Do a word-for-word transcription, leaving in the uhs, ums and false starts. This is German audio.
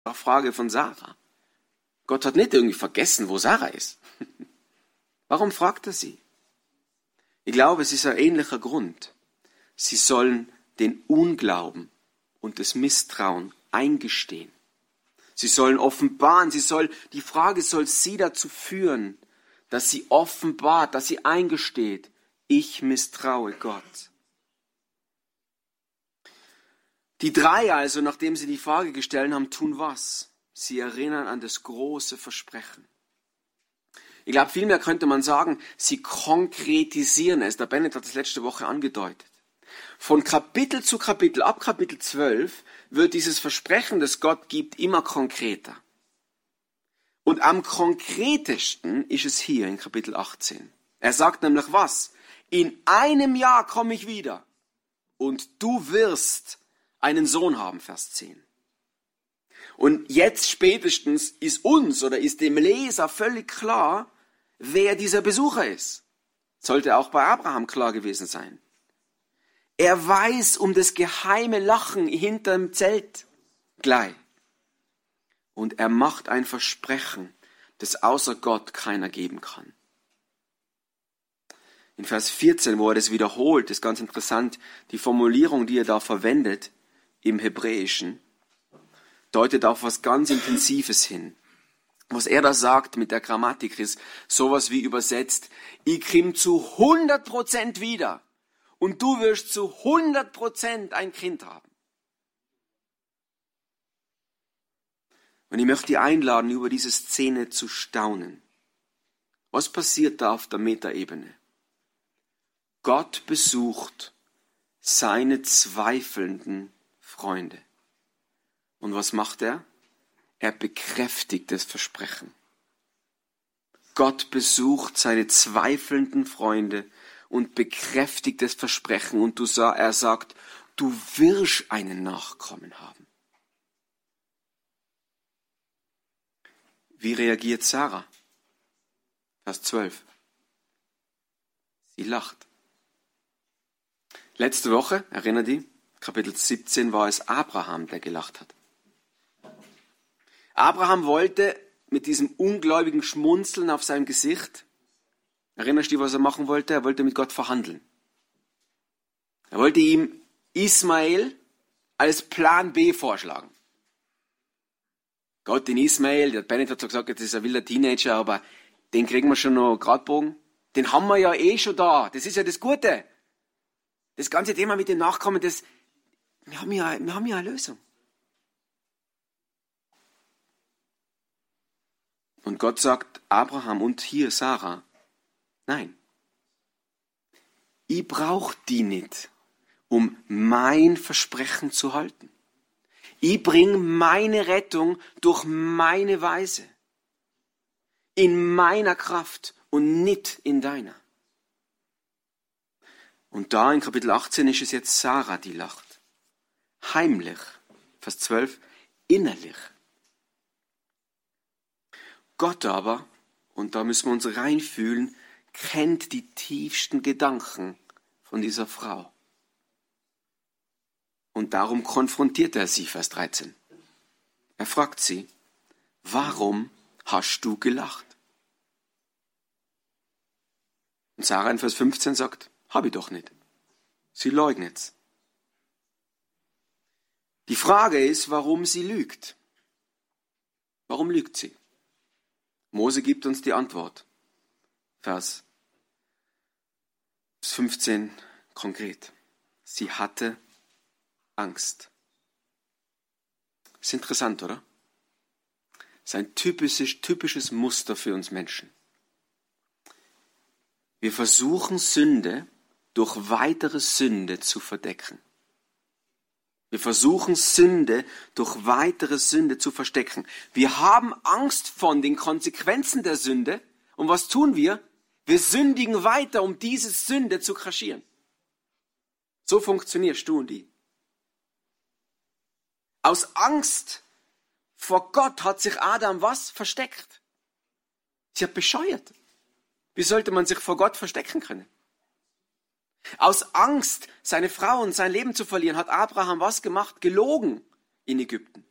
Frage von Sarah. Gott hat nicht irgendwie vergessen, wo Sarah ist. Warum fragt er sie? Ich glaube, es ist ein ähnlicher Grund. Sie sollen den Unglauben und das Misstrauen eingestehen. Sie sollen offenbaren, sie soll, die Frage soll sie dazu führen, dass sie offenbart, dass sie eingesteht, ich misstraue Gott. Die drei also, nachdem sie die Frage gestellt haben, tun was? Sie erinnern an das große Versprechen. Ich glaube, vielmehr könnte man sagen, sie konkretisieren es. Der Bennett hat das letzte Woche angedeutet. Von Kapitel zu Kapitel, ab Kapitel zwölf, wird dieses Versprechen, das Gott gibt, immer konkreter. Und am konkretesten ist es hier in Kapitel achtzehn. Er sagt nämlich was? In einem Jahr komme ich wieder und du wirst einen Sohn haben, Vers zehn. Und jetzt spätestens ist uns oder ist dem Leser völlig klar, wer dieser Besucher ist. Sollte auch bei Abraham klar gewesen sein. Er weiß um das geheime Lachen hinterm Zelt gleich. Und er macht ein Versprechen, das außer Gott keiner geben kann. In Vers vierzehn, wo er das wiederholt, ist ganz interessant, die Formulierung, die er da verwendet im Hebräischen, deutet auf was ganz Intensives hin. Was er da sagt mit der Grammatik ist sowas wie übersetzt, ich komme zu hundert Prozent wieder und du wirst zu hundert Prozent ein Kind haben. Und ich möchte dich einladen, über diese Szene zu staunen. Was passiert da auf der Metaebene? Gott besucht seine zweifelnden Freunde. Und was macht er? Er bekräftigt das Versprechen. Gott besucht seine zweifelnden Freunde und bekräftigt das Versprechen. Und du, er sagt, du wirst einen Nachkommen haben. Wie reagiert Sarah? Vers zwölf. Sie lacht. Letzte Woche, erinnert ihr, Kapitel siebzehn war es Abraham, der gelacht hat. Abraham wollte mit diesem ungläubigen Schmunzeln auf seinem Gesicht, erinnerst du dich, was er machen wollte? Er wollte mit Gott verhandeln. Er wollte ihm Ismael als Plan B vorschlagen. Gott, den Ismael, der Bennett hat so gesagt, das ist ein wilder Teenager, aber den kriegen wir schon noch Gradbogen. Den haben wir ja eh schon da. Das ist ja das Gute. Das ganze Thema mit den Nachkommen, das, wir haben ja, wir haben ja eine Lösung. Und Gott sagt Abraham und hier Sarah, nein, ich brauche die nicht, um mein Versprechen zu halten. Ich bringe meine Rettung durch meine Weise, in meiner Kraft und nicht in deiner. Und da in Kapitel achtzehn ist es jetzt Sarah, die lacht. Heimlich, Vers zwölf, innerlich. Gott aber, und da müssen wir uns reinfühlen, kennt die tiefsten Gedanken von dieser Frau. Und darum konfrontiert er sie, Vers dreizehn. Er fragt sie, warum hast du gelacht? Und Sarah in Vers fünfzehn sagt, hab ich doch nicht. Sie leugnet's. Die Frage ist, warum sie lügt. Warum lügt sie? Mose gibt uns die Antwort. Vers fünfzehn konkret. Sie hatte Angst. Ist interessant, oder? Das ist ein typisches, typisches Muster für uns Menschen. Wir versuchen Sünde durch weitere Sünde zu verdecken. Wir versuchen Sünde durch weitere Sünde zu verstecken. Wir haben Angst von den Konsequenzen der Sünde. Und was tun wir? Wir sündigen weiter, um diese Sünde zu kaschieren. So funktionierst du und ich. Aus Angst vor Gott hat sich Adam was? Versteckt. Sie hat bescheuert. Wie sollte man sich vor Gott verstecken können? Aus Angst, seine Frau und sein Leben zu verlieren, hat Abraham was gemacht? Gelogen in Ägypten.